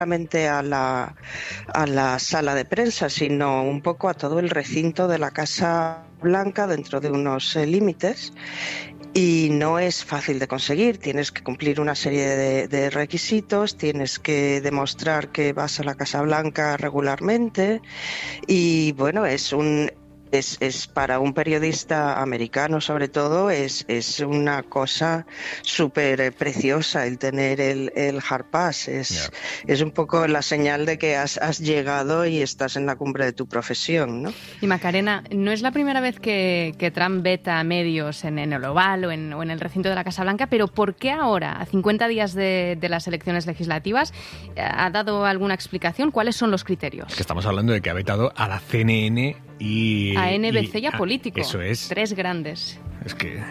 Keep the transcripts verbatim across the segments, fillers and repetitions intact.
solamente a la, a la sala de prensa, sino un poco a todo el recinto de la Casa Blanca dentro de unos eh, límites. Y no es fácil de conseguir, tienes que cumplir una serie de, de requisitos, tienes que demostrar que vas a la Casa Blanca regularmente y bueno, es un... Es, es para un periodista americano, sobre todo, es, es una cosa súper preciosa el tener el, el Hard Pass. Es, yeah. es un poco la señal de que has, has llegado y estás en la cumbre de tu profesión, ¿no? Y Macarena, no es la primera vez que, que Trump veta a medios en, en el Oval o en, o en el recinto de la Casa Blanca, pero ¿por qué ahora, a cincuenta días de, de las elecciones legislativas, ha dado alguna explicación? ¿Cuáles son los criterios? Es que estamos hablando de que ha vetado a la C N N y... A N B C y, y a Político. Eso es. Tres grandes. Es que...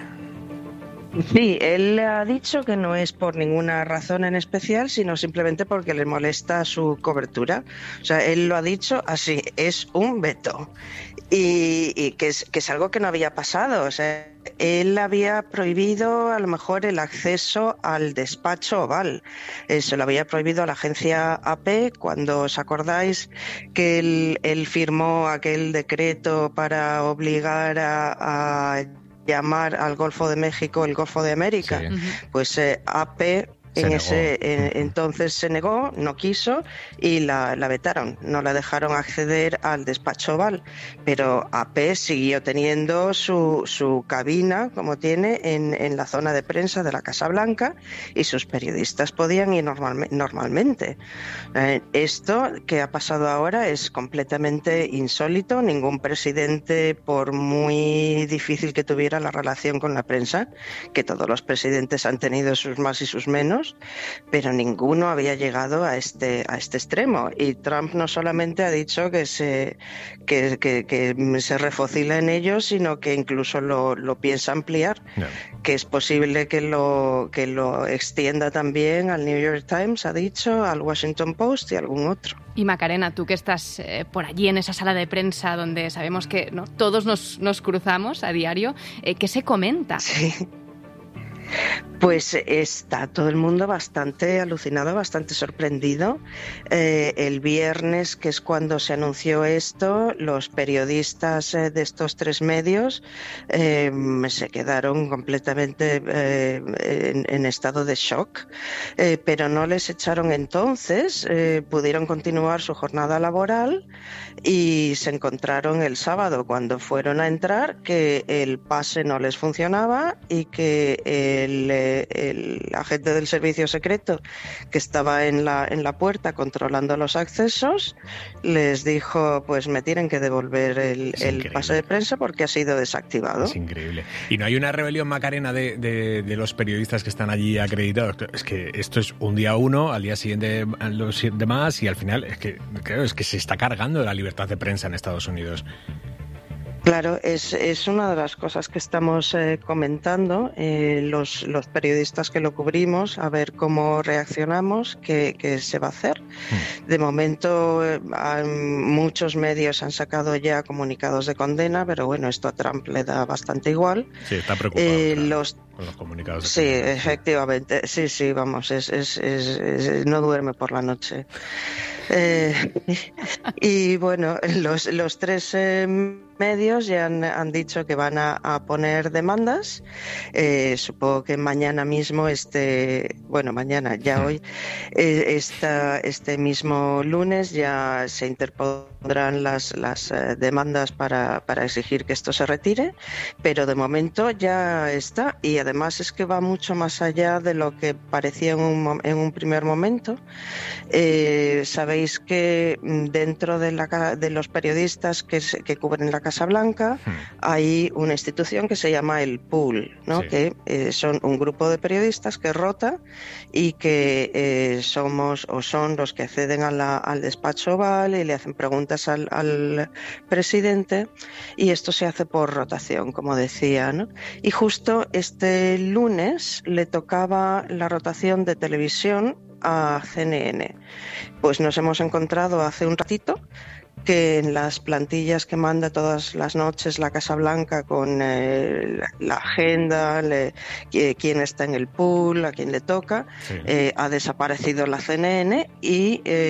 Sí, él ha dicho que no es por ninguna razón en especial, sino simplemente porque le molesta su cobertura. O sea, él lo ha dicho así, es un veto. Y, y que, es, que es algo que no había pasado. O sea, él había prohibido a lo mejor el acceso al despacho Oval. Eh, se lo había prohibido a la agencia A P cuando os acordáis que él, él firmó aquel decreto para obligar a... a llamar al Golfo de México el Golfo de América. Sí. Pues eh, A P en ese eh, entonces se negó, no quiso y la, la vetaron, no la dejaron acceder al despacho Oval, pero A P siguió teniendo su, su cabina como tiene en, en la zona de prensa de la Casa Blanca y sus periodistas podían ir normal, normalmente. Eh, esto que ha pasado ahora es completamente insólito. Ningún presidente, por muy difícil que tuviera la relación con la prensa, que todos los presidentes han tenido sus más y sus menos, pero ninguno había llegado a este a este extremo. Y Trump no solamente ha dicho que se que, que, que se refocila en ello, sino que incluso lo, lo piensa ampliar, no. que es posible que lo que lo extienda también al New York Times, ha dicho, al Washington Post y algún otro. Y Macarena, tú que estás eh, por allí en esa sala de prensa donde sabemos que ¿no? todos nos, nos cruzamos a diario, eh, ¿qué se comenta? Sí. Pues está todo el mundo bastante alucinado, bastante sorprendido. Eh, el viernes, que es cuando se anunció esto, los periodistas eh, de estos tres medios eh, se quedaron completamente eh, en, en estado de shock, eh, pero no les echaron entonces, eh, pudieron continuar su jornada laboral y se encontraron el sábado cuando fueron a entrar que el pase no les funcionaba y que el, el agente del servicio secreto que estaba en la, en la puerta controlando los accesos les dijo, pues me tienen que devolver el, el pase de prensa porque ha sido desactivado. Es increíble. Y no hay una rebelión, Macarena, de, de, de los periodistas que están allí acreditados. Es que esto es un día uno, al día siguiente los demás y al final es que, creo, es que se está cargando la libertad de prensa en Estados Unidos. Claro, es, es una de las cosas que estamos eh, comentando, eh, los, los periodistas que lo cubrimos, a ver cómo reaccionamos, qué, qué se va a hacer. Mm. De momento, eh, muchos medios han sacado ya comunicados de condena, pero bueno, esto a Trump le da bastante igual. Sí, está preocupado eh, claro, los, con los comunicados de sí, condena. Sí, efectivamente, sí, sí, vamos, es, es, es, es, no duerme por la noche. Eh, y bueno, los, los tres eh, medios ya han, han dicho que van a, a poner demandas. Eh, supongo que mañana mismo, este, bueno, mañana, ya hoy, eh, esta, este mismo lunes ya se interpondrán las, las eh, demandas para, para exigir que esto se retire, pero de momento ya está. Y además es que va mucho más allá de lo que parecía en un, en un primer momento. Eh, sabéis que dentro de, la, de los periodistas que, se, que cubren la Casa Blanca hmm. hay una institución que se llama el Pool, ¿no? Sí. que eh, son un grupo de periodistas que rota y que eh, somos o son los que acceden a la, al despacho Oval y le hacen preguntas al, al presidente, y esto se hace por rotación, como decía, ¿no? Y justo este lunes le tocaba la rotación de televisión a C N N. Pues nos hemos encontrado hace un ratito que en las plantillas que manda todas las noches la Casa Blanca con eh, la, la agenda, le, quién está en el pool, a quién le toca, sí. eh, ha desaparecido la C N N y... Eh,